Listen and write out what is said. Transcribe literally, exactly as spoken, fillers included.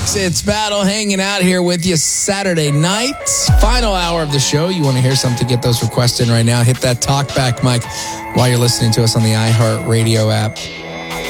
folks. It's Battle hanging out here with you Saturday night. Final hour of the show. You want to hear something, get those requests in right now. Hit that talkback mic while you're listening to us on the iHeartRadio app.